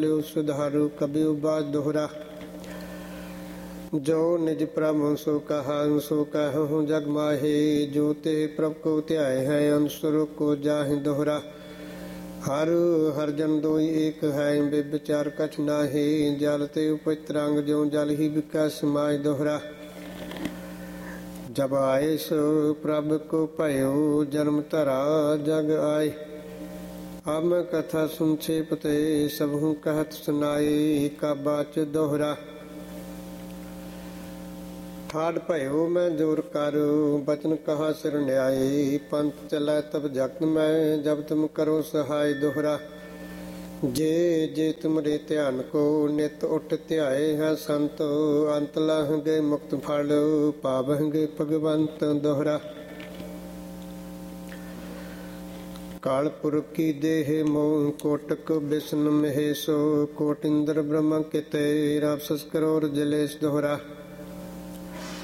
सुधारु कबि बाज दोहरा। जो निज प्रभु सो कहा सो कहूँ जग माहे। जो ते प्रभु को त्याय है अनुसुर को जाहि दोहरा। हर हर जन दोई एक है बेविचार कछ नाहि। जल ते उपत्रांग जो जल ही विकास समाज दोहरा। जब आए सो प्रभु को पयो जन्म धरा जग आए। अब मैं कथा संक्षेप ते सबहु कहत सुनाई। का बाच दोहरा। ठाड़ भयो मैं जोर करो बचन कहा सिर न्याय। पंथ चला तब जगत में जब तुम करो सहाय दोहरा। जे जे तुमरे ध्यान को नित उठ ध्याए है संत। अंत लाहंगे मुक्त फल पावहंगे भगवंत दोहरा। कालपुरख की देह मोह कोटक विष्णु महेशो। कोट इंद्र ब्रह्म किते राक्षस करोड़ जलेश दोहरा।